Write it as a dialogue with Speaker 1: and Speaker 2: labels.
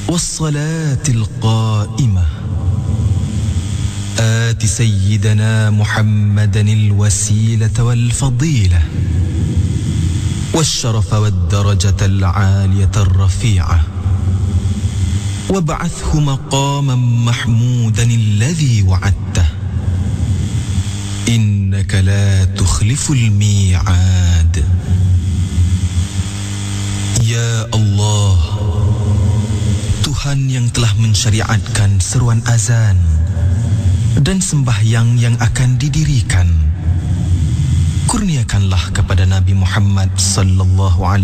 Speaker 1: والصلاة القائمة آت سيدنا محمدا الوسيلة والفضيلة والشرف والدرجة العالية الرفيعة وابعثه مقاما محمودا الذي وعدته إنك لا تخلف الميعاد. Ya Allah, Tuhan yang telah mensyariatkan seruan azan dan sembahyang yang akan didirikan, kurniakanlah kepada Nabi Muhammad sallallahu alaihi